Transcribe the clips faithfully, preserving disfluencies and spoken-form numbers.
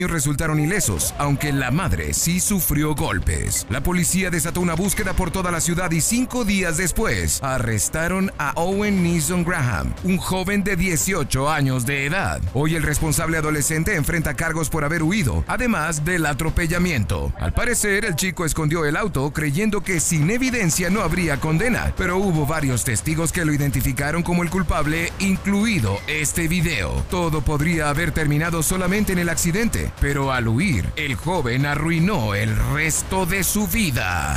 resultaron ilesos, aunque la madre sí sufrió golpes. La policía desató una búsqueda por toda la ciudad y cinco días después arrestaron a Owen Neeson Graham, un joven de dieciocho años de edad. Hoy el responsable adolescente enfrenta cargos por haber huido, además del atropellamiento. Al parecer, el chico escondió el auto creyendo que sin evidencia no habría condena, pero hubo varios testigos que lo identificaron como el culpable, incluido este video. Todo podría haber terminado solamente en el accidente, pero al huir, el joven arruinó el resto de su vida.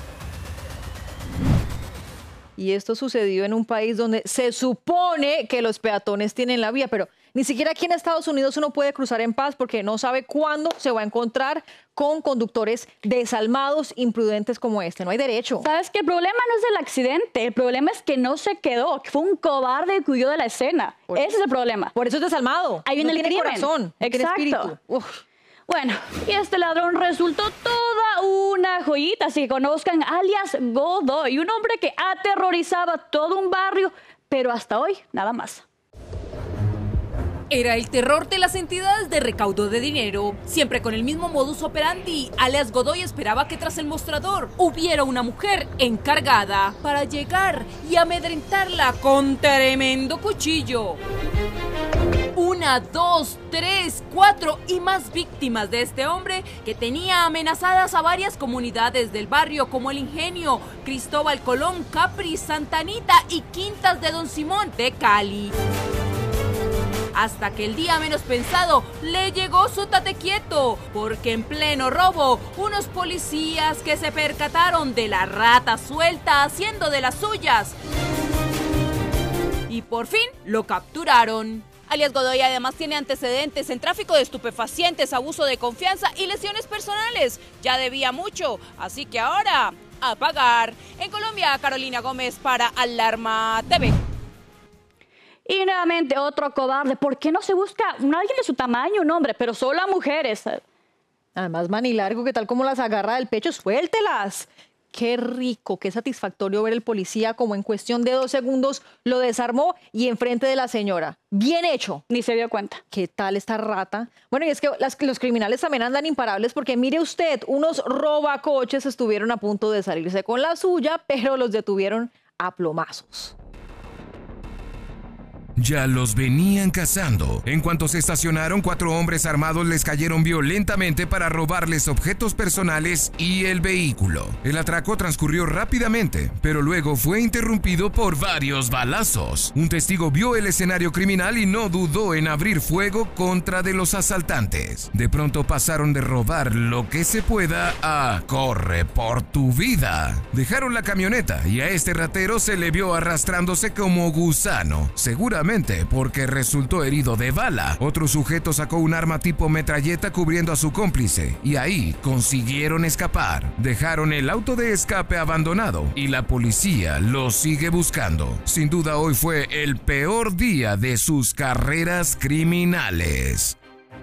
Y esto sucedió en un país donde se supone que los peatones tienen la vía, pero ni siquiera aquí en Estados Unidos uno puede cruzar en paz porque no sabe cuándo se va a encontrar con conductores desalmados, imprudentes como este. No hay derecho. ¿Sabes qué? El problema no es el accidente, el problema es que no se quedó, que fue un cobarde que huyó de la escena. Por, Ese es el problema. Por eso es desalmado. Ahí viene no el tiene crimen. corazón, no tiene espíritu. Uf. Bueno, y este ladrón resultó toda una joyita, así que conozcan alias Godoy, un hombre que aterrorizaba todo un barrio, pero hasta hoy nada más. Era el terror de las entidades de recaudo de dinero. Siempre con el mismo modus operandi, alias Godoy esperaba que tras el mostrador hubiera una mujer encargada para llegar y amedrentarla con tremendo cuchillo. Una, dos, tres, cuatro y más víctimas de este hombre que tenía amenazadas a varias comunidades del barrio como El Ingenio, Cristóbal Colón, Capri, Santa Anita y Quintas de Don Simón de Cali. Hasta que el día menos pensado le llegó su tate quieto, porque en pleno robo, unos policías que se percataron de la rata suelta haciendo de las suyas y por fin lo capturaron. Alias Godoy además tiene antecedentes en tráfico de estupefacientes, abuso de confianza y lesiones personales. Ya debía mucho, así que ahora a pagar. En Colombia, Carolina Gómez para Alarma T V. Y nuevamente otro cobarde. ¿Por qué no se busca un alguien de su tamaño, un hombre, pero solo a mujeres? Además, manilargo, que tal como las agarra del pecho, suéltelas. Qué rico, qué satisfactorio ver el policía como en cuestión de dos segundos lo desarmó y enfrente de la señora. Bien hecho. Ni se dio cuenta. ¿Qué tal esta rata? Bueno, y es que las, los criminales también andan imparables porque mire usted, unos robacoches estuvieron a punto de salirse con la suya, pero los detuvieron a plomazos. Ya los venían cazando. En cuanto se estacionaron, cuatro hombres armados les cayeron violentamente para robarles objetos personales y el vehículo. El atraco transcurrió rápidamente, pero luego fue interrumpido por varios balazos. Un testigo vio el escenario criminal y no dudó en abrir fuego contra de los asaltantes. De pronto pasaron de robar lo que se pueda a corre por tu vida. Dejaron la camioneta y a este ratero se le vio arrastrándose como gusano. Seguramente porque resultó herido de bala. Otro sujeto sacó un arma tipo metralleta cubriendo a su cómplice y ahí consiguieron escapar. Dejaron el auto de escape abandonado y la policía lo sigue buscando. Sin duda hoy fue el peor día de sus carreras criminales.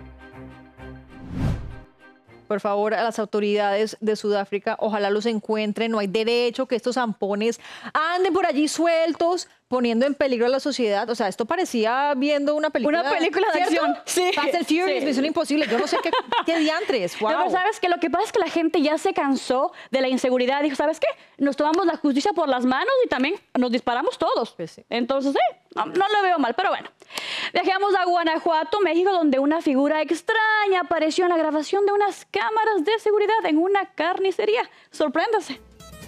Por favor, a las autoridades de Sudáfrica, ojalá los encuentren. No hay derecho que estos zampones anden por allí sueltos, poniendo en peligro a la sociedad. O sea, esto parecía viendo una película. Una película de ¿cierto? acción. Sí. Fast and Furious, Sí. Misión Imposible. Yo no sé qué, qué diantres. Wow. No, pero sabes que lo que pasa es que la gente ya se cansó de la inseguridad. Dijo, ¿sabes qué? Nos tomamos la justicia por las manos y también nos disparamos todos. Pues sí. Entonces, sí, no, no lo veo mal, pero bueno. Viajamos a Guanajuato, México, donde una figura extraña apareció en la grabación de unas cámaras de seguridad en una carnicería. Sorpréndase.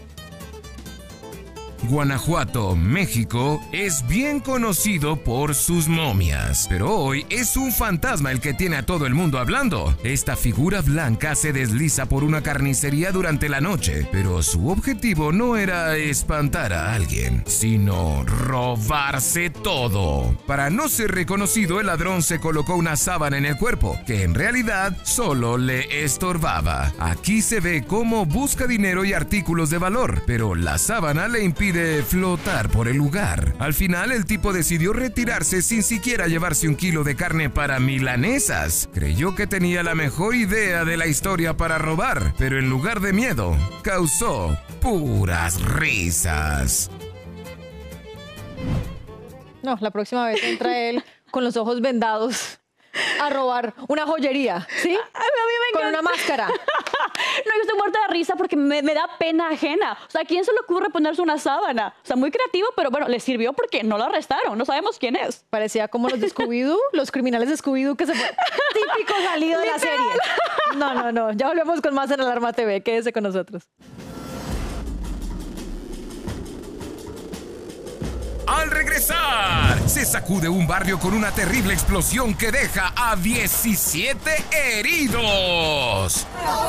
Guanajuato, México, es bien conocido por sus momias, pero hoy es un fantasma el que tiene a todo el mundo hablando. Esta figura blanca se desliza por una carnicería durante la noche, pero su objetivo no era espantar a alguien, sino robarse todo. Para no ser reconocido, el ladrón se colocó una sábana en el cuerpo, que en realidad solo le estorbaba. Aquí se ve cómo busca dinero y artículos de valor, pero la sábana le impide de flotar por el lugar. Al final, el tipo decidió retirarse sin siquiera llevarse un kilo de carne para milanesas. Creyó que tenía la mejor idea de la historia para robar, pero en lugar de miedo, causó puras risas. No, la próxima vez entra él con los ojos vendados a robar una joyería, ¿sí? A mí, a mí me Con encanta. una máscara. No, yo estoy muerta de risa porque me, me da pena ajena. O sea, ¿a quién se le ocurre ponerse una sábana? O sea, muy creativo, pero bueno, le sirvió porque no lo arrestaron. No sabemos quién es. Parecía como los de Scooby-Doo, los criminales de Scooby-Doo que se fue. Típico salido de la serie. No, no, no. Ya volvemos con más en Alarma T V. Quédese con nosotros. Al regresar, se sacude un barrio con una terrible explosión que deja a diecisiete heridos.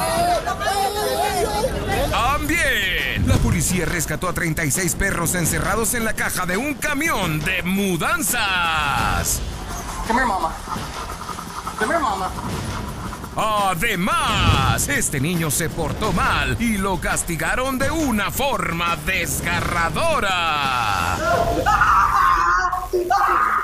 También, la policía rescató a treinta y seis perros encerrados en la caja de un camión de mudanzas. Come here, mama. Come here, mama. Además, este niño se portó mal y lo castigaron de una forma desgarradora.